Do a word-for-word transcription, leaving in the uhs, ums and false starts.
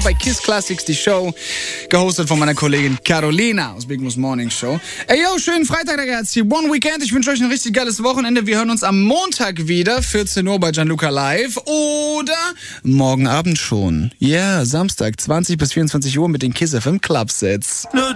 bei Kiss Classics, die Show, gehostet von meiner Kollegin Carolina aus Big Moose Morning Show. Ey, yo, schönen Freitag, Digga, jetzt hier One Weekend. Ich wünsche euch ein richtig geiles Wochenende. Wir hören uns am Montag wieder, vierzehn Uhr bei Gianluca Live oder morgen Abend schon. Ja, yeah, Samstag, zwanzig bis vierundzwanzig Uhr mit den Kiss F M Club Sets.